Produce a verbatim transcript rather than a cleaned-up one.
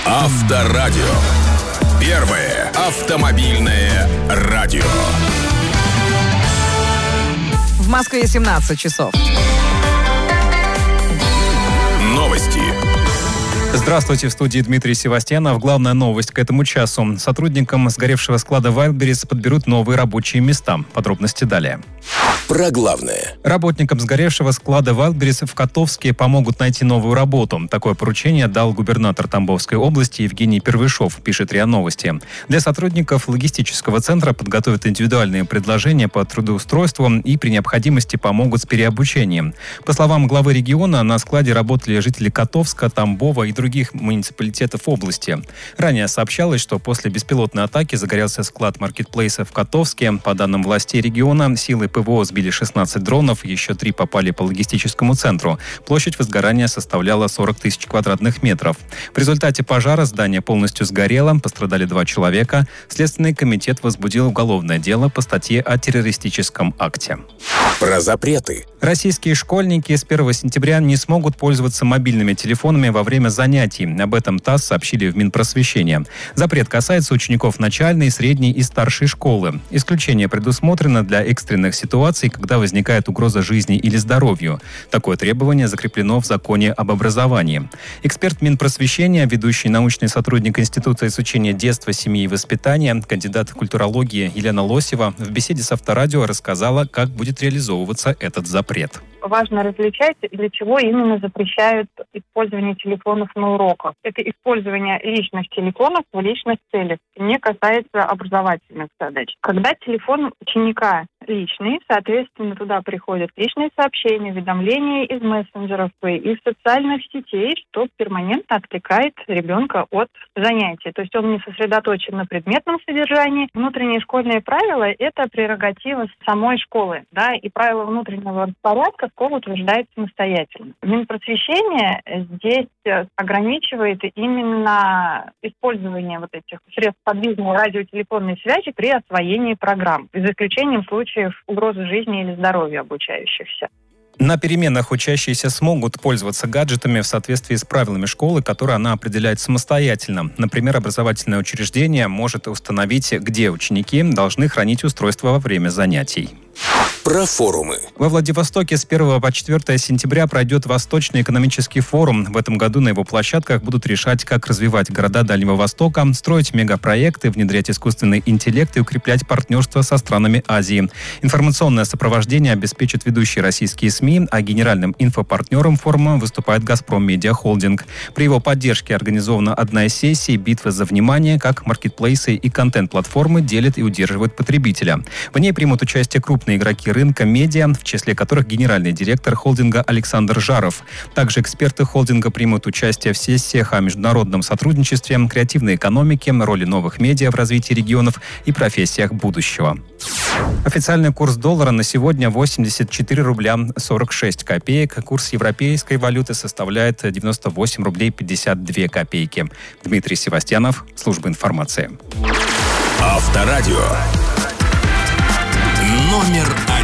Авторадио. Первое автомобильное радио. В Москве семнадцать часов. Новости. Здравствуйте, в студии Дмитрий Севастьянов. Главная новость к этому часу. Сотрудникам сгоревшего склада Wildberries подберут новые рабочие места. Подробности далее. Про главное. Работникам сгоревшего склада Wildberries в Котовске помогут найти новую работу. Такое поручение дал губернатор Тамбовской области Евгений Первышов, пишет РИА Новости. Для сотрудников логистического центра подготовят индивидуальные предложения по трудоустройству и при необходимости помогут с переобучением. По словам главы региона, на складе работали жители Котовска, Тамбова и других муниципалитетов области. Ранее сообщалось, что после беспилотной атаки загорелся склад маркетплейса в Котовске. По данным властей региона, силы ПВО сбили шестнадцать дронов, еще три попали по логистическому центру. Площадь возгорания составляла сорок тысяч квадратных метров. В результате пожара здание полностью сгорело, пострадали два человека. Следственный комитет возбудил уголовное дело по статье о террористическом акте. Про запреты. Российские школьники с первого сентября не смогут пользоваться мобильными телефонами во время занятий. Об этом ТАСС сообщили в Минпросвещения. Запрет касается учеников начальной, средней и старшей школы. Исключение предусмотрено для экстренных ситуаций, когда возникает угроза жизни или здоровью. Такое требование закреплено в законе об образовании. Эксперт Минпросвещения, ведущий научный сотрудник Института изучения детства, семьи и воспитания, кандидат культурологии Елена Лосева в беседе с Авторадио рассказала, как будет реализовываться этот запрет. Важно различать, для чего именно запрещают использование телефонов на уроках. Это использование личных телефонов в личных целях. Не касается образовательных задач. Когда телефон ученика личный, соответственно, туда приходят личные сообщения, уведомления из мессенджеров и из социальных сетей, что перманентно отвлекает ребенка от занятий. То есть он не сосредоточен на предметном содержании. Внутренние школьные правила – это прерогатива самой школы, да, и правила внутреннего порядка школа утверждает самостоятельно. Минпросвещение здесь ограничивает именно использование вот этих средств подвижной радиотелефонной связи при освоении программ, за исключением случаев угрозы жизни или здоровья обучающихся. На переменах учащиеся смогут пользоваться гаджетами в соответствии с правилами школы, которые она определяет самостоятельно. Например, образовательное учреждение может установить, где ученики должны хранить устройство во время занятий. Про форумы. Во Владивостоке с первого по четвёртое сентября пройдет Восточный экономический форум. В этом году на его площадках будут решать, как развивать города Дальнего Востока, строить мегапроекты, внедрять искусственный интеллект и укреплять партнерство со странами Азии. Информационное сопровождение обеспечат ведущие российские СМИ, а генеральным инфопартнером форума выступает «Газпром Медиа Холдинг». При его поддержке организована одна из сессий «Битва за внимание», как маркетплейсы и контент-платформы делят и удерживают потребителя. В ней примут участие крупные игроки рынка медиа, в числе которых генеральный директор холдинга Александр Жаров. Также эксперты холдинга примут участие в сессиях о международном сотрудничестве, креативной экономике, роли новых медиа в развитии регионов и профессиях будущего. Официальный курс доллара на сегодня восемьдесят четыре рубля сорок шесть копеек. Курс европейской валюты составляет девяносто восемь рублей пятьдесят две копейки. Дмитрий Севастьянов, служба информации. Авторадио. Номер один.